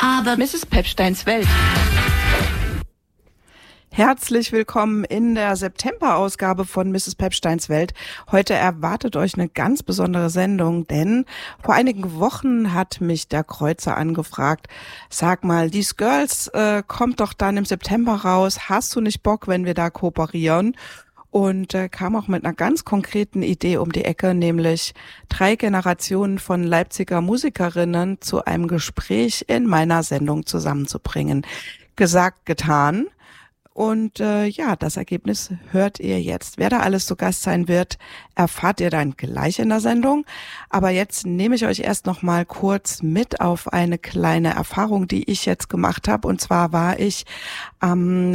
Aber Mrs. Pepsteins Welt. Herzlich willkommen in der September-Ausgabe von Mrs. Pepsteins Welt. Heute erwartet euch eine ganz besondere Sendung, denn vor einigen Wochen hat mich der Kreuzer angefragt, sag mal, These Girls kommt doch dann im September raus, hast du nicht Bock, wenn wir da kooperieren? Und kam auch mit einer ganz konkreten Idee um die Ecke, nämlich 3 Generationen von Leipziger Musikerinnen zu einem Gespräch in meiner Sendung zusammenzubringen. Gesagt, getan. Und das Ergebnis hört ihr jetzt. Wer da alles zu Gast sein wird, erfahrt ihr dann gleich in der Sendung. Aber jetzt nehme ich euch erst noch mal kurz mit auf eine kleine Erfahrung, die ich jetzt gemacht habe. Und zwar war ich am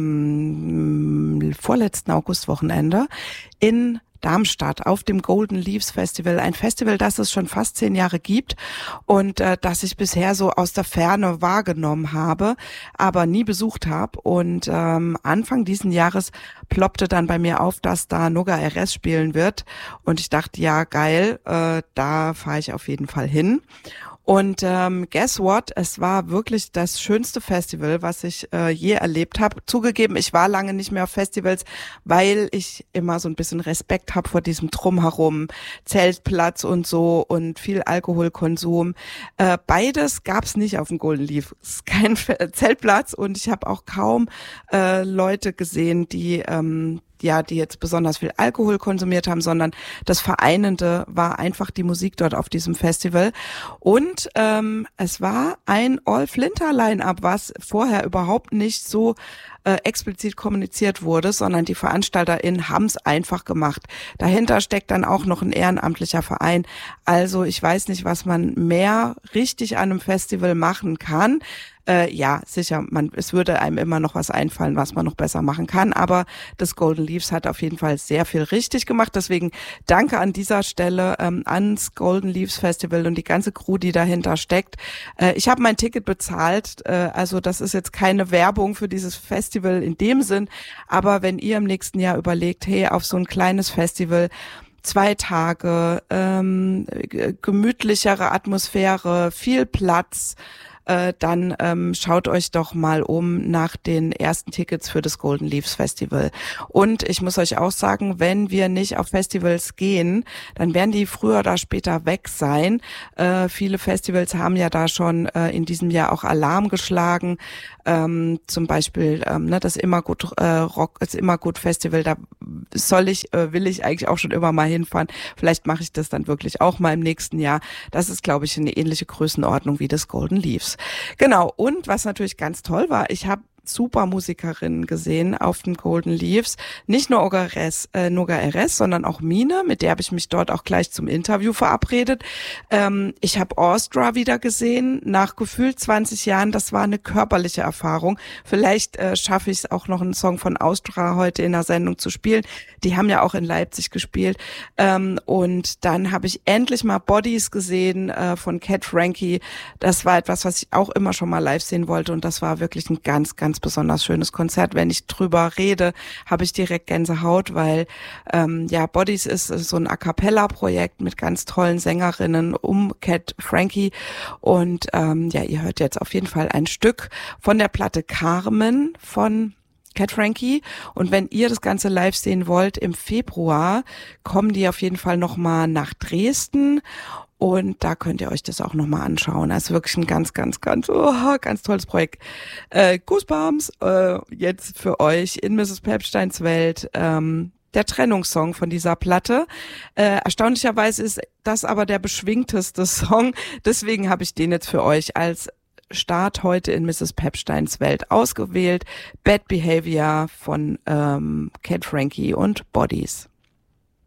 vorletzten Augustwochenende in Darmstadt auf dem Golden Leaves Festival, ein Festival, das es schon fast 10 Jahre gibt und das ich bisher so aus der Ferne wahrgenommen habe, aber nie besucht habe. Und Anfang diesen Jahres ploppte dann bei mir auf, dass da Noga RS spielen wird und ich dachte, ja geil, da fahre ich auf jeden Fall hin. Und guess what? Es war wirklich das schönste Festival, was ich je erlebt habe. Zugegeben, ich war lange nicht mehr auf Festivals, weil ich immer so ein bisschen Respekt habe vor diesem Drumherum, Zeltplatz und so und viel Alkoholkonsum. Beides gab's nicht auf dem Golden Leaf. Es ist kein Zeltplatz und ich habe auch kaum Leute gesehen, die jetzt besonders viel Alkohol konsumiert haben, sondern das Vereinende war einfach die Musik dort auf diesem Festival. Und es war ein All-Flinter-Line-Up, was vorher überhaupt nicht so explizit kommuniziert wurde, sondern die VeranstalterInnen haben es einfach gemacht. Dahinter steckt dann auch noch ein ehrenamtlicher Verein. Also ich weiß nicht, was man mehr richtig an einem Festival machen kann. Ja, sicher, es würde einem immer noch was einfallen, was man noch besser machen kann, aber das Golden Leaves hat auf jeden Fall sehr viel richtig gemacht, deswegen danke an dieser Stelle ans Golden Leaves Festival und die ganze Crew, die dahinter steckt. Ich habe mein Ticket bezahlt, also das ist jetzt keine Werbung für dieses Festival in dem Sinn, aber wenn ihr im nächsten Jahr überlegt, hey, auf so ein kleines Festival, 2 Tage, gemütlichere Atmosphäre, viel Platz, dann schaut euch doch mal um nach den ersten Tickets für das Golden Leaves Festival. Und ich muss euch auch sagen, wenn wir nicht auf Festivals gehen, dann werden die früher oder später weg sein. Viele Festivals haben ja da schon in diesem Jahr auch Alarm geschlagen. Zum Beispiel das Immergut das Immergut Festival, da will ich eigentlich auch schon immer mal hinfahren. Vielleicht mache ich das dann wirklich auch mal im nächsten Jahr. Das ist, glaube ich, eine ähnliche Größenordnung wie das Golden Leaves. Genau, und was natürlich ganz toll war, ich habe super Musikerinnen gesehen auf den Golden Leaves. Nicht nur Noga RS, sondern auch Mine, mit der habe ich mich dort auch gleich zum Interview verabredet. Ich habe Awestruck wieder gesehen, nach gefühlt 20 Jahren. Das war eine körperliche Erfahrung. Vielleicht schaffe ich es auch noch, einen Song von Awestruck heute in der Sendung zu spielen. Die haben ja auch in Leipzig gespielt. Und dann habe ich endlich mal Bodies gesehen von Cat Frankie. Das war etwas, was ich auch immer schon mal live sehen wollte und das war wirklich ein ganz, ganz besonders schönes Konzert. Wenn ich drüber rede, habe ich direkt Gänsehaut, weil Bodies ist so ein A-Cappella-Projekt mit ganz tollen Sängerinnen um Cat Frankie und ihr hört jetzt auf jeden Fall ein Stück von der Platte Carmen von Cat Frankie. Und wenn ihr das Ganze live sehen wollt, im Februar kommen die auf jeden Fall nochmal nach Dresden. Und da könnt ihr euch das auch nochmal anschauen. Das ist wirklich ein ganz, ganz, ganz tolles Projekt. Goosebumps, jetzt für euch in Mrs. Pepsteins Welt, der Trennungssong von dieser Platte. Erstaunlicherweise ist das aber der beschwingteste Song. Deswegen habe ich den jetzt für euch als Start heute in Mrs. Pepsteins Welt ausgewählt. Bad Behavior von Cat Frankie und Bodies.